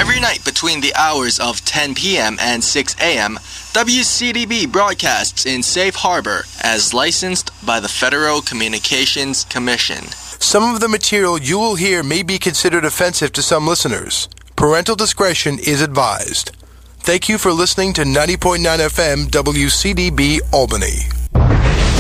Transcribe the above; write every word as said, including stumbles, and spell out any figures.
Every night between the hours of ten p.m. and six a.m., W C D B broadcasts in Safe Harbor as licensed by the Federal Communications Commission. Some of the material you will hear may be considered offensive to some listeners. Parental discretion is advised. Thank you for listening to ninety point nine F M W C D B Albany.